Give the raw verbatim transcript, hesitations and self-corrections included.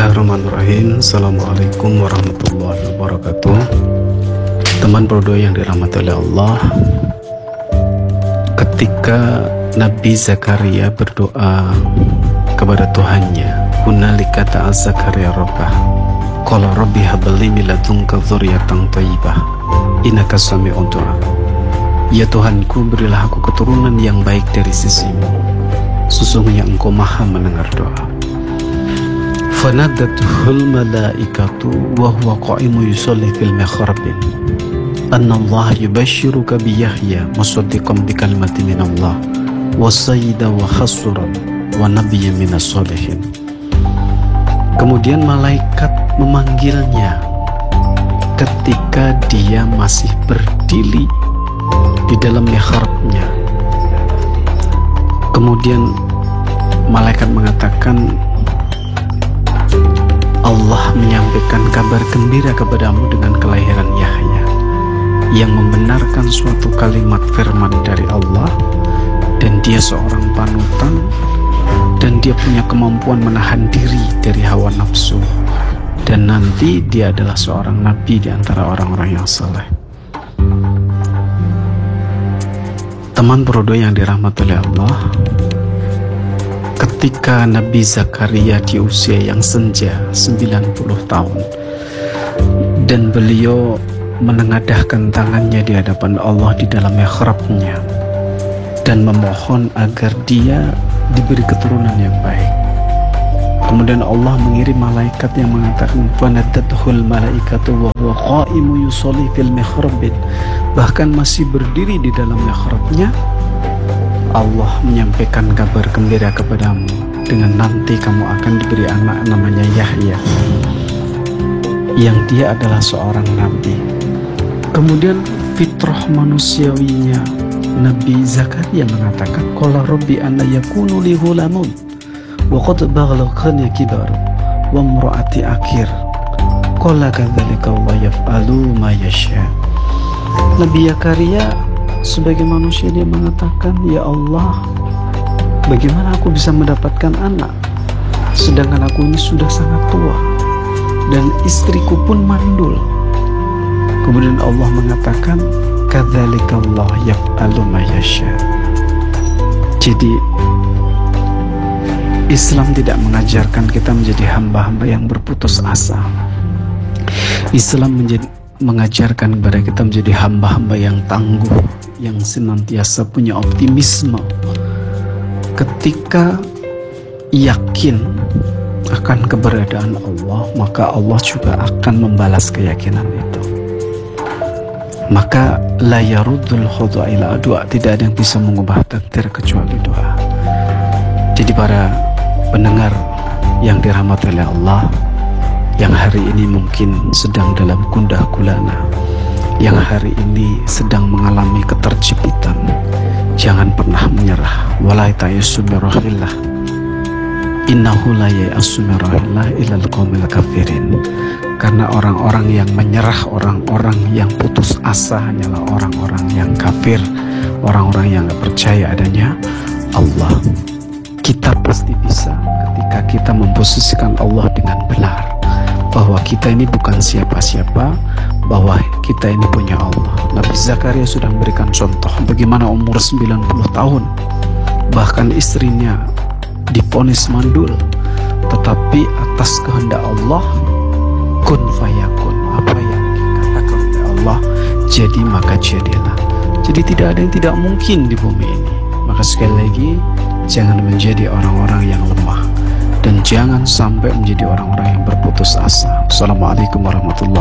Bismillahirrahmanirrahim. Assalamualaikum warahmatullahi wabarakatuh. Teman berdoa yang dirahmati oleh Allah, ketika Nabi Zakaria berdoa kepada Tuhannya, hunalika ta'a Zakaria rabbah qala rabbi habli min ladunka dzurriyyatan thayyibah innaka sami'ud du'a. Ya Tuhanku, berilah aku keturunan yang baik dari sisimu, sesungguhnya Engkau maha mendengar doa. Fanadathul malaikatu wa huwa qa'imun yusalli fil mihrab anna Allah yubashshiruka bi Yahya musaddiqan bi kalimatin min Allah wa sayyidan wa hasuran wa nabiyyan minas shalihin. Kemudian malaikat memanggilnya ketika dia masih berdiri di dalam mihrabnya. Kemudian malaikat mengatakan, Allah menyampaikan kabar gembira kepadamu dengan kelahiran Yahya yang membenarkan suatu kalimat firman dari Allah, dan dia seorang panutan, dan dia punya kemampuan menahan diri dari hawa nafsu, dan nanti dia adalah seorang nabi di antara orang-orang yang saleh. Teman berdoa yang dirahmati oleh Allah, ketika Nabi Zakaria di usia yang senja sembilan puluh tahun dan beliau menengadahkan tangannya di hadapan Allah di dalam mihrabnya dan memohon agar dia diberi keturunan yang baik. Kemudian Allah mengirim malaikat yang mengatakan, fanadathul malaikatu wa huwa qa'imun yusalli fil mihrab, bahkan masih berdiri di dalam mihrabnya, Allah menyampaikan kabar gembira kepadamu dengan nanti kamu akan diberi anak namanya Yahya, yang dia adalah seorang nabi. Kemudian fitrah manusiawinya Nabi Zakaria mengatakan, qala rabbi anna yakunu li ghulamun wa qad balaghani kibar wa imraati akhir qala kadzalika Allah yaf'alu ma yasha. Nabi Zakaria sebagai manusia dia mengatakan, ya Allah, bagaimana aku bisa mendapatkan anak sedangkan aku ini sudah sangat tua dan istriku pun mandul. Kemudian Allah mengatakan, kadzalika Allah yaf'alu ma yasha. Jadi Islam tidak mengajarkan kita menjadi hamba-hamba yang berputus asa. Islam menjadi mengajarkan kepada kita menjadi hamba-hamba yang tangguh, yang senantiasa punya optimisme. Ketika yakin akan keberadaan Allah, maka Allah juga akan membalas keyakinan itu. Maka la yaruddul khudu' ila doa, tidak ada yang bisa mengubah takdir kecuali doa. Jadi para pendengar yang dirahmati oleh Allah, yang hari ini mungkin sedang dalam gundah gulana, yang hari ini sedang mengalami keterjepitan, jangan pernah menyerah. Wala ta'yasu min rahillah, innahu la ya'asu min rahillah illal qaumil kafirin. Karena orang-orang yang menyerah, orang-orang yang putus asa hanyalah orang-orang yang kafir, orang-orang yang tidak percaya adanya Allah. Kita pasti bisa ketika kita memposisikan Allah dengan benar, bahwa kita ini bukan siapa-siapa, bahwa kita ini punya Allah. Nabi Zakaria sudah memberikan contoh bagaimana umur sembilan puluh tahun, bahkan istrinya divonis mandul, tetapi atas kehendak Allah, kun fayakun, apa yang dikatakan oleh Allah jadi maka jadilah. Jadi tidak ada yang tidak mungkin di bumi ini. Maka sekali lagi, jangan menjadi orang-orang yang lemah, dan jangan sampai menjadi orang-orang yang berputus asa. Assalamualaikum warahmatullahi wabarakatuh.